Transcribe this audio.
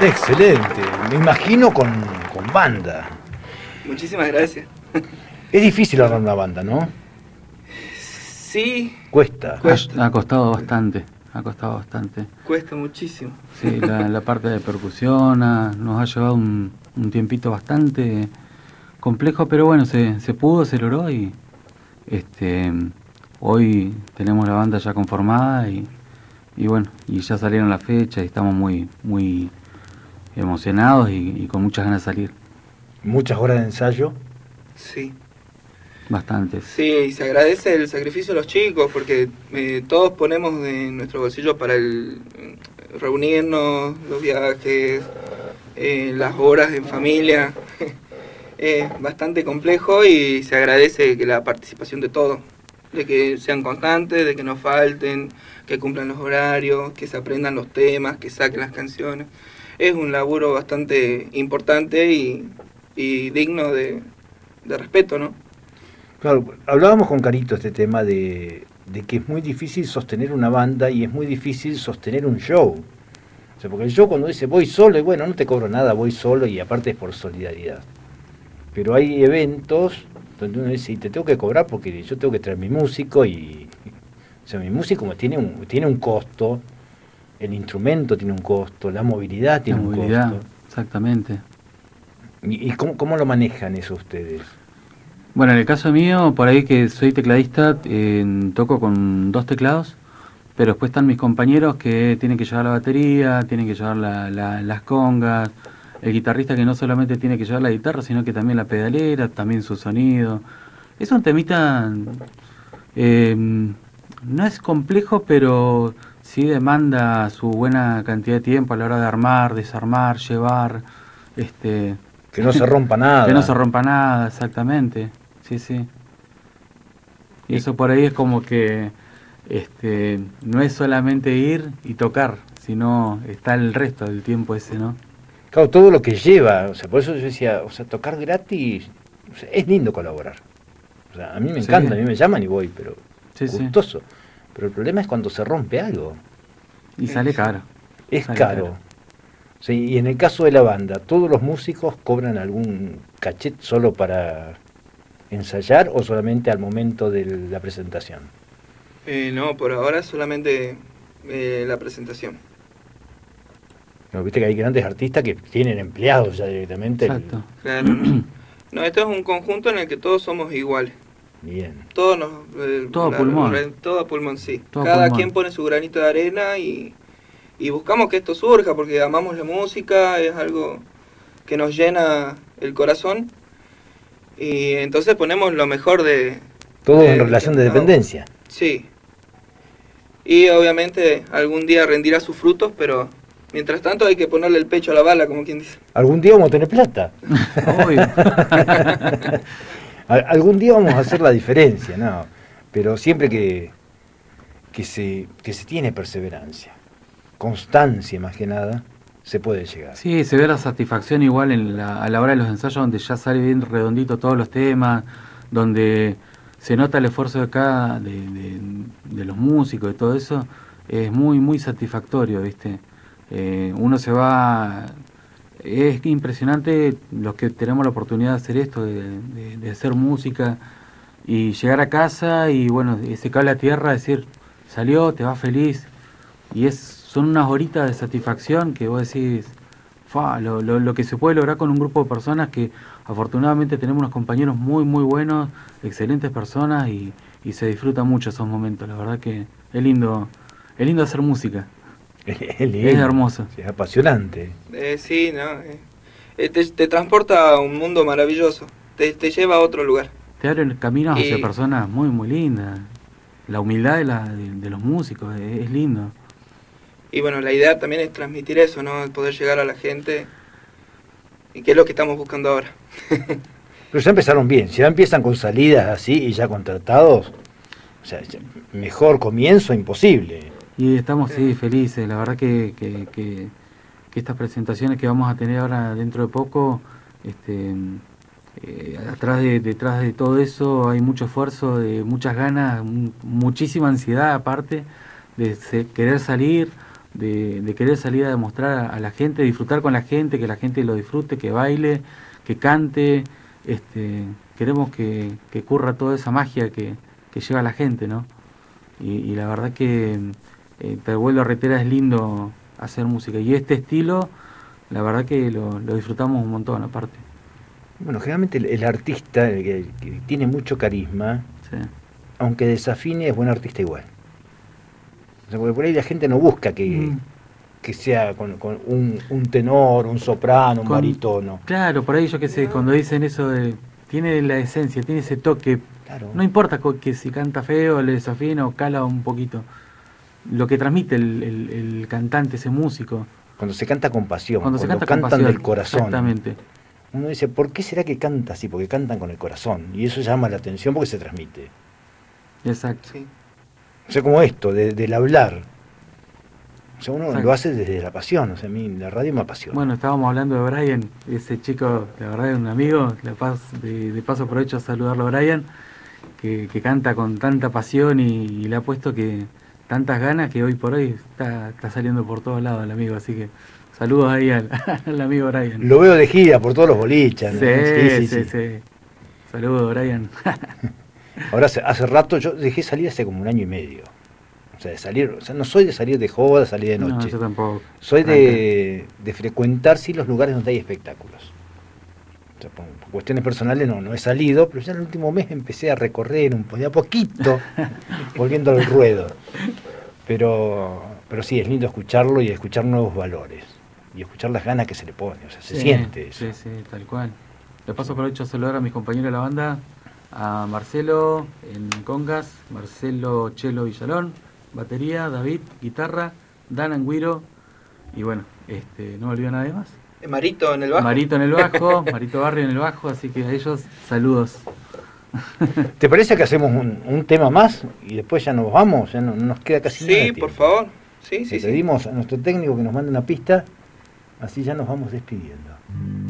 Excelente, me imagino con banda. Muchísimas gracias. Es difícil armar una banda, ¿no? Sí. Cuesta. Ha costado bastante, Cuesta muchísimo. Sí, la parte de percusión nos ha llevado un tiempito bastante complejo, pero bueno, se pudo, se logró y hoy tenemos la banda ya conformada y bueno, y ya salieron las fechas y estamos muy emocionados y con muchas ganas de salir. ¿Muchas horas de ensayo? Sí. Bastantes. Sí, y se agradece el sacrificio de los chicos porque todos ponemos de nuestro bolsillo para reunirnos, los viajes, las horas en familia. Es bastante complejo y se agradece que la participación de todos, de que sean constantes, de que no falten, que cumplan los horarios, que se aprendan los temas, que saquen las canciones. Es un laburo bastante importante y digno de respeto, ¿no? Claro, hablábamos con Carito este tema de que es muy difícil sostener una banda y es muy difícil sostener un show. O sea, porque el show cuando dice voy solo, y bueno, no te cobro nada, voy solo y aparte es por solidaridad. Pero hay eventos donde uno dice, y te tengo que cobrar porque yo tengo que traer mi músico y... O sea, mi músico tiene un costo, el instrumento tiene un costo, la movilidad tiene un costo. Exactamente. ¿Y cómo lo manejan eso ustedes? Bueno, en el caso mío, por ahí que soy tecladista, toco con 2 teclados, pero después están mis compañeros que tienen que llevar la batería, tienen que llevar las congas, el guitarrista que no solamente tiene que llevar la guitarra, sino que también la pedalera, también su sonido. Es un temita, no es complejo, pero sí demanda su buena cantidad de tiempo a la hora de armar, desarmar, llevar, que no se rompa nada. Que no se rompa nada, exactamente. Sí. Y eso por ahí es como que no es solamente ir y tocar, sino está el resto del tiempo ese, ¿no? Claro, todo lo que lleva, o sea, por eso yo decía, o sea, tocar gratis, o sea, es lindo colaborar. O sea, a mí me encanta, a mí me llaman y voy, pero gustoso. Sí. Pero el problema es cuando se rompe algo. Y sale caro. Es caro. Sí, y en el caso de la banda, ¿todos los músicos cobran algún cachet solo para ensayar o solamente al momento de la presentación? No, por ahora solamente la presentación. No, viste que hay grandes artistas que tienen empleados ya directamente. Exacto. Claro. No, esto es un conjunto en el que todos somos iguales. Bien. Todo pulmón. Todo pulmón, sí. Todo Cada pulmón. quien pone su granito de arena y buscamos que esto surja porque amamos la música, es algo que nos llena el corazón y entonces ponemos lo mejor de... Todo en relación de dependencia. Sí. Y obviamente algún día rendirá sus frutos, pero mientras tanto hay que ponerle el pecho a la bala, como quien dice. Algún día vamos a tener plata. Algún día vamos a hacer la diferencia, ¿no? Pero siempre que se tiene perseverancia, constancia más que nada, se puede llegar. Sí, se ve la satisfacción igual a la hora de los ensayos, donde ya sale bien redondito todos los temas, donde se nota el esfuerzo de los músicos y todo eso, es muy satisfactorio, ¿viste? Uno se va... Es impresionante los que tenemos la oportunidad de hacer esto, de hacer música y llegar a casa y bueno, ese cable a tierra, decir, salió, te vas feliz y son unas horitas de satisfacción que vos decís, lo que se puede lograr con un grupo de personas que afortunadamente tenemos unos compañeros muy buenos, excelentes personas y se disfruta mucho esos momentos, la verdad que es lindo hacer música. Es lindo, es hermoso. Es apasionante. Sí, ¿no? Te transporta a un mundo maravilloso, te lleva a otro lugar. Te abren caminos hacia personas muy lindas. La humildad de los músicos es lindo. Y bueno, la idea también es transmitir eso, ¿no? Poder llegar a la gente, y que es lo que estamos buscando ahora. Pero ya empezaron bien, si ya empiezan con salidas así y ya contratados, o sea, mejor comienzo imposible. Y estamos felices, la verdad que estas presentaciones que vamos a tener ahora dentro de poco, detrás de todo eso hay mucho esfuerzo, muchas ganas, muchísima ansiedad aparte de querer salir, de querer salir a demostrar a la gente, disfrutar con la gente, que la gente lo disfrute, que baile, que cante. Queremos que ocurra toda esa magia que lleva la gente, ¿no? Y la verdad que, te vuelvo a reiterar, es lindo hacer música. Y este estilo, la verdad que lo disfrutamos un montón aparte. Bueno, generalmente el artista que tiene mucho carisma, Sí. aunque desafine, es buen artista igual. O sea, porque por ahí la gente no busca que sea con un tenor, un soprano, un barítono. Claro, por ahí yo qué sé, cuando dicen eso de... Tiene la esencia, tiene ese toque. Claro. No importa que si canta feo, le desafina o cala un poquito. Lo que transmite el cantante, ese músico. Cuando se canta con pasión, Cuando se canta con cantan pasión, del corazón. exactamente. Uno dice, ¿por qué será que canta así? Porque cantan con el corazón. Y eso llama la atención porque se transmite. Exacto. Sí. O sea, como esto, del hablar. O sea, uno Exacto. lo hace desde la pasión. O sea, a mí la radio me apasiona. Bueno, estábamos hablando de Brian, ese chico, la verdad es un amigo, de paso aprovecho a saludarlo a Brian, que canta con tanta pasión y le ha puesto que tantas ganas que hoy por hoy está saliendo por todos lados el amigo, así que saludos ahí al amigo Brian. Lo veo de gira por todos los bolichas, ¿no? Sí. Saludos, Brian. Ahora hace rato yo dejé salir hace como un año y medio. O sea, de salir, o sea, no soy de salir de joda, salir de noche. No, yo tampoco. Soy de frecuentar sí los lugares donde hay espectáculos. O sea, por cuestiones personales no he salido, pero ya en el último mes empecé a recorrer de a poquito, volviendo al ruedo. Pero sí, es lindo escucharlo y escuchar nuevos valores. Y escuchar las ganas que se le pone, o sea, se siente eso. Sí, tal cual. De paso aprovecho a saludar a mis compañeros de la banda, a Marcelo en congas, Marcelo Chelo Villalón, batería, David, guitarra, Dan Anguiro, y bueno, no me olvido nada más. Marito en el bajo. Marito en el bajo, Marito Barrio en el bajo, así que a ellos saludos. ¿Te parece que hacemos un tema más y después ya nos vamos? Ya no nos queda casi nada de Sí, tiempo. por favor. Sí. Le pedimos a nuestro técnico que nos mande una pista, así ya nos vamos despidiendo.